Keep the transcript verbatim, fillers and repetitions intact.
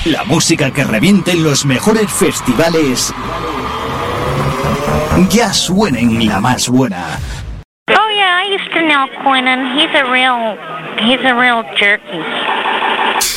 La música que reviente en los mejores festivales ya suena en La Más Buena. Oh yeah, I used to know Quinnen. He's a real, he's a real jerky.